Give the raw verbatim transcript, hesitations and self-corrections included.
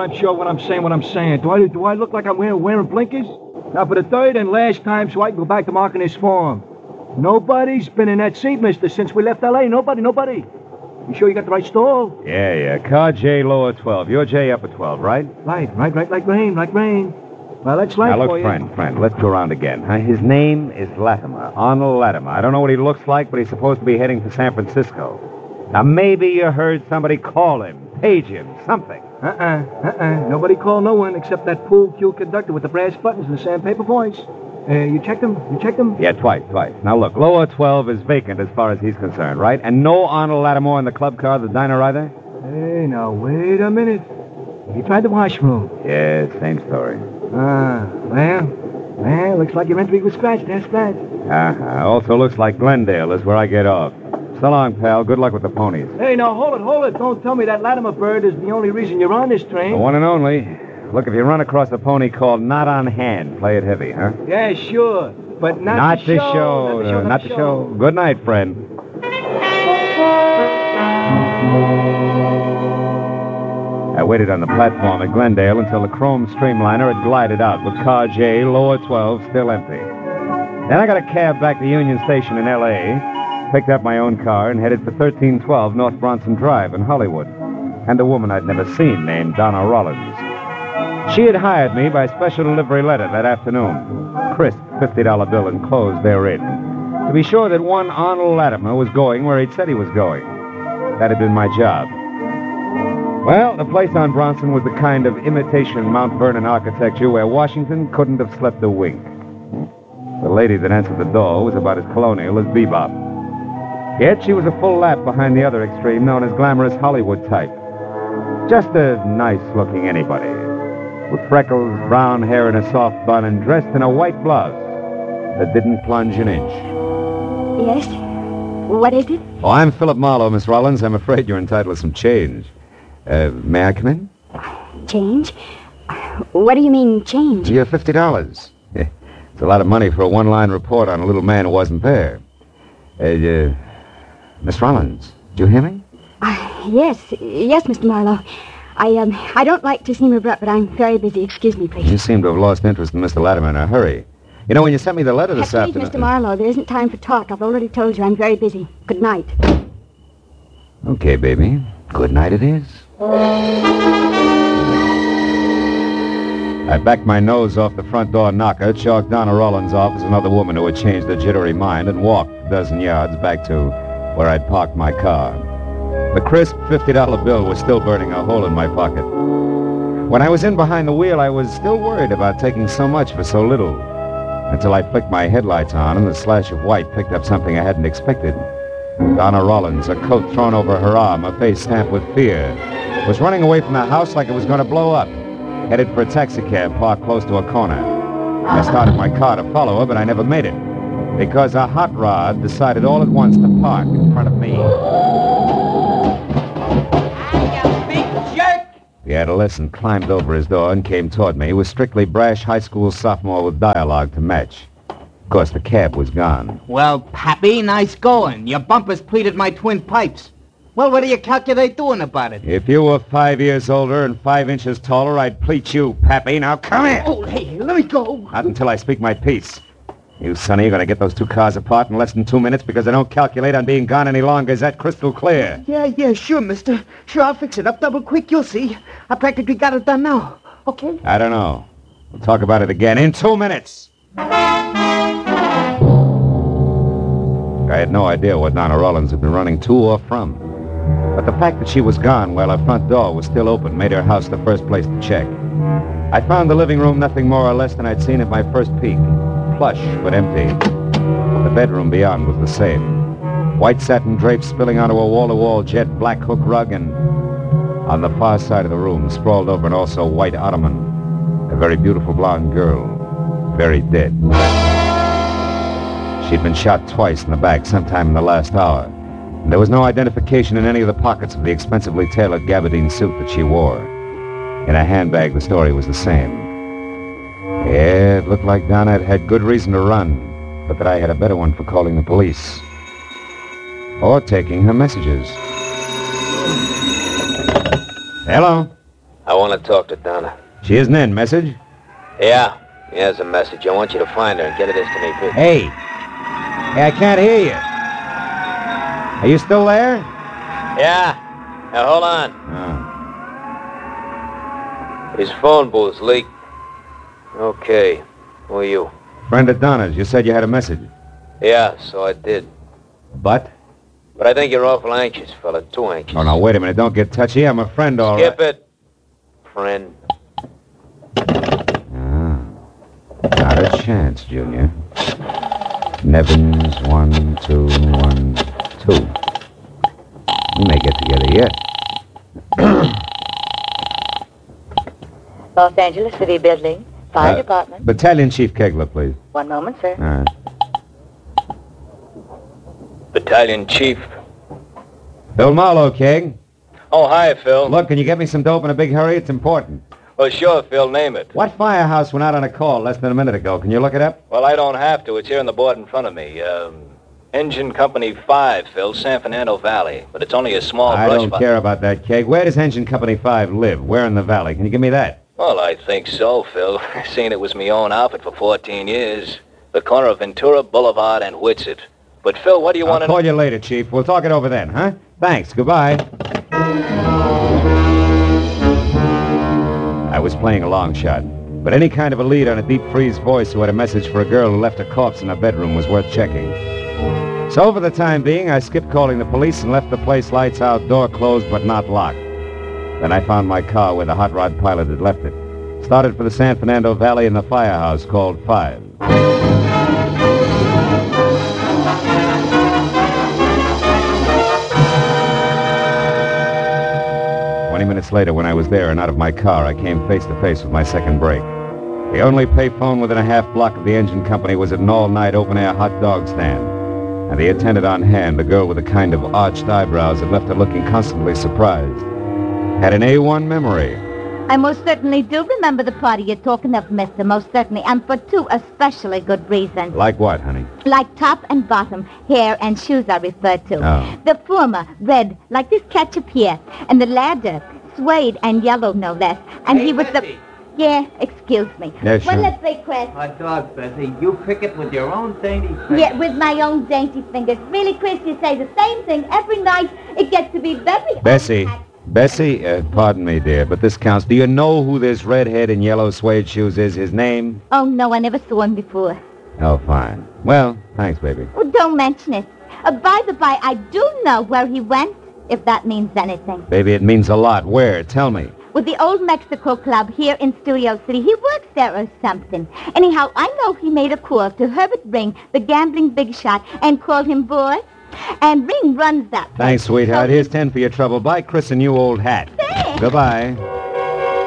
I'm sure when I'm saying what I'm saying. Do I do I look like I'm wearing, wearing blinkers? Now, for the third and last time, so I can go back to marking this form. Nobody's been in that seat, mister, since we left L A. Nobody, nobody. You sure you got the right stall? Yeah, yeah. Car J lower twelve. You're J upper twelve, right? Right, right, right, like rain, like rain. Well, that's life now, look, for you. friend, friend, let's go around again. Huh? His name is Latimer, Arnold Latimer. I don't know what he looks like, but he's supposed to be heading for San Francisco. Now, maybe you heard somebody call him, page him, something. Uh-uh, uh-uh. Nobody called no one except that pool cue conductor with the brass buttons and the sandpaper voice. Uh, you checked him? You checked him? Yeah, twice, twice. Now, look, lower twelve is vacant as far as he's concerned, right? And no Arnold Lattimore in the club car, the diner either? Hey, now, wait a minute. Have you tried the washroom? Yeah, same story. Ah, well, well, looks like your entry was scratched, there, scratched. Uh-huh. Also looks like Glendale is where I get off. So long, pal. Good luck with the ponies. Hey, now, hold it, hold it. Don't tell me that Latimer bird is the only reason you're on this train. The one and only. Look, if you run across a pony called Not on Hand, play it heavy, huh? Yeah, sure. But not, not the, the show. show. Not the show. Uh, Not, not the the show. show. Good night, friend. I waited on the platform at Glendale until the chrome streamliner had glided out with car J, lower twelve, still empty. Then I got a cab back to Union Station in L A, picked up my own car, and headed for thirteen twelve North Bronson Drive in Hollywood, and a woman I'd never seen named Donna Rollins. She had hired me by special delivery letter that afternoon, crisp fifty dollar bill enclosed therein, to be sure that one Arnold Latimer was going where he'd said he was going. That had been my job. Well, the place on Bronson was the kind of imitation Mount Vernon architecture where Washington couldn't have slept a wink. The lady that answered the door was about as colonial as Bebop. Yet she was a full lap behind the other extreme known as glamorous Hollywood type. Just a nice-looking anybody, with freckles, brown hair, and a soft bun, and dressed in a white blouse that didn't plunge an inch. Yes? What is it? Oh, I'm Philip Marlowe, Miss Rollins. I'm afraid you're entitled to some change. Uh, may I come in? Change? What do you mean, change? You're fifty dollars. It's a lot of money for a one-line report on a little man who wasn't there. Uh, uh, Miss Rollins, do you hear me? Uh, yes, yes, Mister Marlowe. I, um, I don't like to seem abrupt, but I'm very busy. Excuse me, please. You seem to have lost interest in Mister Latimer in a hurry. You know, when you sent me the letter this Please, afternoon... Mister Marlowe, there isn't time for talk. I've already told you I'm very busy. Good night. Okay, baby. Good night it is. I backed my nose off the front door knocker, chalked Donna Rollins off as another woman who had changed her jittery mind, and walked a dozen yards back to where I'd parked my car. The crisp fifty dollar bill was still burning a hole in my pocket. When I was in behind the wheel, I was still worried about taking so much for so little, until I flicked my headlights on and the slash of white picked up something I hadn't expected. Donna Rollins, a coat thrown over her arm, her face stamped with fear, was running away from the house like it was going to blow up, headed for a taxicab parked close to a corner. I started my car to follow her, but I never made it, because a hot rod decided all at once to park in front of me. The adolescent climbed over his door and came toward me. He was strictly brash high school sophomore with dialogue to match. Of course, the cab was gone. Well, Pappy, nice going. Your bumpers pleated my twin pipes. Well, what do you calculate doing about it? If you were five years older and five inches taller, I'd pleat you, Pappy. Now, come here. Oh, hey, let me go. Not until I speak my piece. You, Sonny, are going to get those two cars apart in less than two minutes because I don't calculate on being gone any longer. Is that crystal clear? Yeah, yeah, sure, mister. Sure, I'll fix it up double quick. You'll see. I practically got it done now. Okay? I don't know. We'll talk about it again in two minutes. I had no idea what Donna Rollins had been running to or from. But the fact that she was gone while her front door was still open made her house the first place to check. I found the living room nothing more or less than I'd seen at my first peek. Plush, but empty. The bedroom beyond was the same. White satin drapes spilling onto a wall-to-wall jet black hook rug, and on the far side of the room, sprawled over an also white ottoman, a very beautiful blonde girl, very dead. She'd been shot twice in the back sometime in the last hour. And there was no identification in any of the pockets of the expensively tailored gabardine suit that she wore. In a handbag, the story was the same. Yeah, it looked like Donna had had good reason to run, but that I had a better one for calling the police. Or taking her messages. Hello? I want to talk to Donna. She isn't in. Message? Yeah, here's a message. I want you to find her and get it as to me, please. Hey. Hey, I can't hear you. Are you still there? Yeah. Now, hold on. Oh. His phone booth's leaked. Okay. Who are you? Friend of Donna's. You said you had a message. Yeah, so I did. But? But I think you're awful anxious, fella. Too anxious. Oh, now, wait a minute. Don't get touchy. I'm a friend, all Skip right. it, friend. Ah, not a chance, Junior. Nevins, one, two, one, two. We may get together yet. Los Angeles City Building, Fire Uh, Department. Battalion Chief Kegler, please. One moment, sir. All right. Battalion Chief. Bill Marlowe, Keg. Oh, hi, Phil. Look, can you get me some dope in a big hurry? It's important. Well, sure, Phil. Name it. What firehouse went out on a call less than a minute ago? Can you look it up? Well, I don't have to. It's here on the board in front of me. Um, Engine Company five, Phil, San Fernando Valley. But it's only a small I brush don't fire. care about that, Keg. Where does Engine Company five live? Where in the valley? Can you give me that? Well, I think so, Phil. Seen it was me own outfit for fourteen years. The corner of Ventura Boulevard and Whitsett. But, Phil, what do you I'll want to... call you later, Chief. We'll talk it over then, huh? Thanks. Goodbye. I was playing a long shot, but any kind of a lead on a deep freeze voice who had a message for a girl who left a corpse in a bedroom was worth checking. So for the time being, I skipped calling the police and left the place lights out, door closed but not locked. Then I found my car where the hot rod pilot had left it. Started for the San Fernando Valley in the firehouse called Five. Twenty minutes later, when I was there and out of my car, I came face to face with my second break. The only payphone within a half block of the engine company was at an all-night open-air hot dog stand. And the attendant on hand, a girl with a kind of arched eyebrows that left her looking constantly surprised, had an A one memory. I most certainly do remember the party you're talking of, mister, most certainly, and for two especially good reasons. Like what, honey? Like top and bottom, hair and shoes I refer to. Oh. The former, red, like this ketchup here, and the latter, suede and yellow, no less. And Hey, he was Bessie. the... Yeah, excuse me. Yeah, sure. Well, let's say, Chris. Hot dog, Bessie. You pick it with your own dainty fingers. Yeah, with my own dainty fingers. Really, Chris, you say the same thing every night. It gets to be very... Bessie, unhappy. Bessie, uh, pardon me, dear, but this counts. Do you know who this redhead in yellow suede shoes is? His name? Oh, no, I never saw him before. Oh, fine. Well, thanks, baby. Well, don't mention it. Uh, by the by, I do know where he went, if that means anything. Baby, it means a lot. Where? Tell me. With the old Mexico Club here in Studio City. He works there or something. Anyhow, I know he made a call to Herbert Ring, the gambling big shot, and called him boy. And Ring runs that place. Thanks, sweetheart. So- Here's ten for your trouble. Bye, Chris, and you old hat. Thanks. Goodbye.